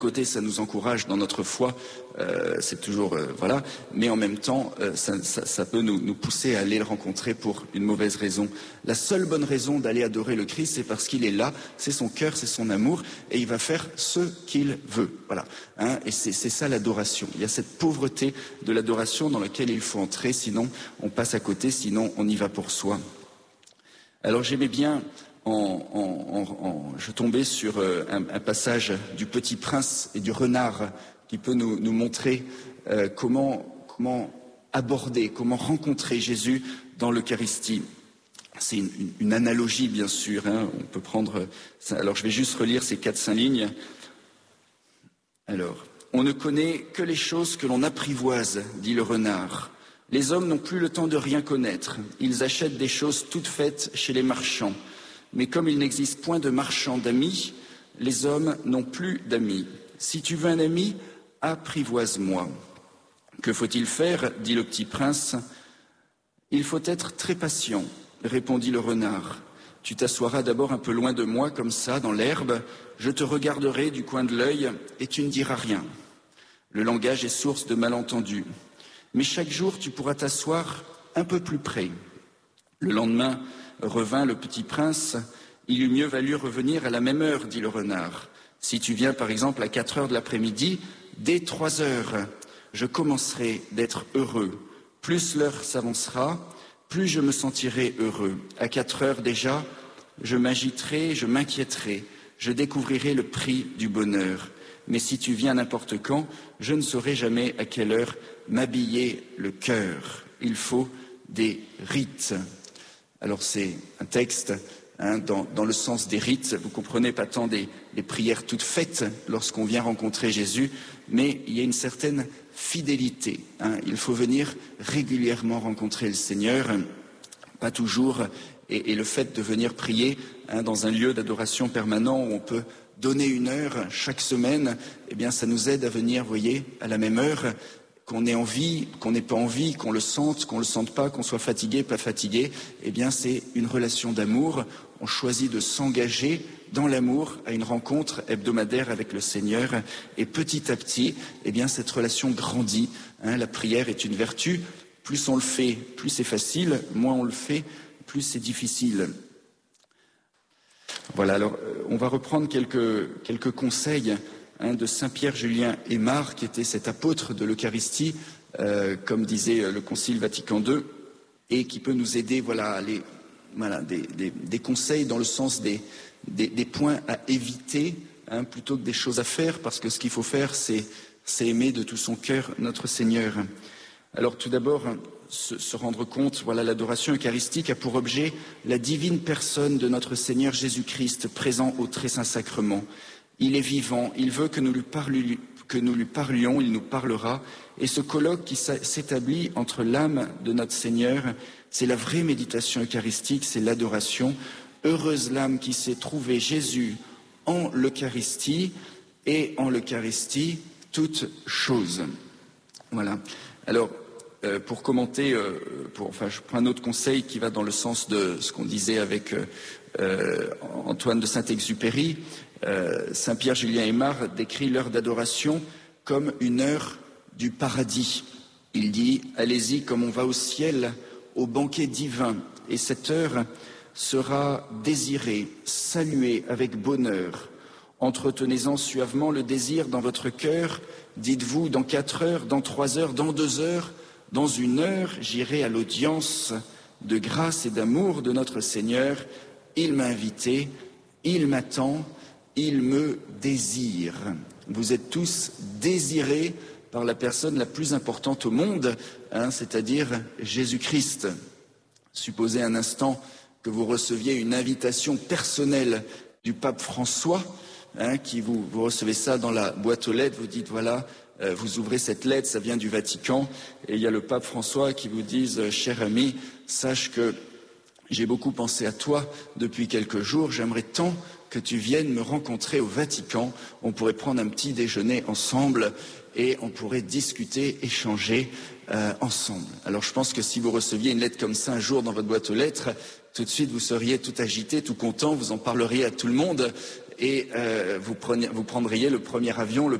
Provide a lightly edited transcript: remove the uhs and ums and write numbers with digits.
Côté, ça nous encourage dans notre foi, c'est toujours voilà, mais en même temps, ça peut nous pousser à aller le rencontrer pour une mauvaise raison. La seule bonne raison d'aller adorer le Christ, c'est parce qu'il est là, c'est son cœur, c'est son amour, et il va faire ce qu'il veut. Voilà, hein, et c'est ça l'adoration. Il y a cette pauvreté de l'adoration dans laquelle il faut entrer, sinon on passe à côté, sinon on y va pour soi. Alors j'aimais bien. Je tombais sur un passage du Petit Prince et du Renard qui peut nous montrer comment aborder, comment rencontrer Jésus dans l'Eucharistie. C'est une analogie, bien sûr. Hein, on peut prendre. Alors, je vais juste relire ces 4-5 lignes. Alors, on ne connaît que les choses que l'on apprivoise, dit le Renard. Les hommes n'ont plus le temps de rien connaître. Ils achètent des choses toutes faites chez les marchands. Mais comme il n'existe point de marchands d'amis, les hommes n'ont plus d'amis. Si tu veux un ami, apprivoise-moi. Que faut-il faire, dit le Petit Prince. Il faut être très patient, répondit le Renard. Tu t'assoiras d'abord un peu loin de moi, comme ça, dans l'herbe. Je te regarderai du coin de l'œil et tu ne diras rien. Le langage est source de malentendus. Mais chaque jour, tu pourras t'asseoir un peu plus près. Le lendemain, revint le Petit Prince. Il eût mieux valu revenir à la même heure, dit le Renard. Si tu viens par exemple à 4 heures de l'après-midi, dès 3 heures, je commencerai d'être heureux. Plus l'heure s'avancera, plus je me sentirai heureux. À 4 heures déjà, je m'agiterai, je m'inquiéterai, je découvrirai le prix du bonheur. Mais si tu viens n'importe quand, je ne saurai jamais à quelle heure m'habiller le cœur. Il faut des rites. Alors c'est un texte dans le sens des rites. Vous comprenez, pas tant des prières toutes faites lorsqu'on vient rencontrer Jésus, mais il y a une certaine fidélité. Il faut venir régulièrement rencontrer le Seigneur, pas toujours. Et le fait de venir prier dans un lieu d'adoration permanent où on peut donner 1 heure chaque semaine, eh bien ça nous aide à venir, vous voyez, à la même heure. Qu'on ait envie, qu'on n'ait pas envie, qu'on le sente pas, qu'on soit fatigué, pas fatigué, eh bien c'est une relation d'amour. On choisit de s'engager dans l'amour à une rencontre hebdomadaire avec le Seigneur. Et petit à petit, eh bien cette relation grandit. La prière est une vertu. Plus on le fait, plus c'est facile. Moins on le fait, plus c'est difficile. Voilà, alors on va reprendre quelques conseils de Saint Pierre Julien Aymar, qui était cet apôtre de l'Eucharistie, comme disait le Concile Vatican II, et qui peut nous aider à aller, des conseils dans le sens des points à éviter, plutôt que des choses à faire, parce que ce qu'il faut faire, c'est aimer de tout son cœur notre Seigneur. Alors tout d'abord, se rendre compte, l'adoration eucharistique a pour objet la divine personne de notre Seigneur Jésus-Christ, présent au très saint sacrement. Il est vivant, il veut que nous lui parlions, il nous parlera. Et ce colloque qui s'établit entre l'âme de notre Seigneur, c'est la vraie méditation eucharistique, c'est l'adoration. Heureuse l'âme qui sait trouver Jésus en l'Eucharistie, et en l'Eucharistie, toute chose. Voilà. Alors, pour commenter, je prends un autre conseil qui va dans le sens de ce qu'on disait avec Antoine de Saint-Exupéry. Saint Pierre Julien Aymar décrit l'heure d'adoration comme une heure du paradis. Il dit « Allez-y comme on va au ciel, au banquet divin, et cette heure sera désirée, saluée avec bonheur. Entretenez-en suavement le désir dans votre cœur. Dites-vous, dans 4 heures, dans 3 heures, dans 2 heures, dans 1 heure, j'irai à l'audience de grâce et d'amour de notre Seigneur. Il m'a invité, il m'attend, il me désire. » Vous êtes tous désirés par la personne la plus importante au monde, c'est-à-dire Jésus-Christ. Supposez un instant que vous receviez une invitation personnelle du pape François, qui vous recevez ça dans la boîte aux lettres, vous dites voilà, vous ouvrez cette lettre, ça vient du Vatican, et il y a le pape François qui vous dit « Cher ami, sache que j'ai beaucoup pensé à toi depuis quelques jours, j'aimerais tant que tu viennes me rencontrer au Vatican, on pourrait prendre un petit déjeuner ensemble et on pourrait discuter, échanger ensemble. » Alors je pense que si vous receviez une lettre comme ça un jour dans votre boîte aux lettres, tout de suite vous seriez tout agité, tout content, vous en parleriez à tout le monde et vous prendriez le premier avion,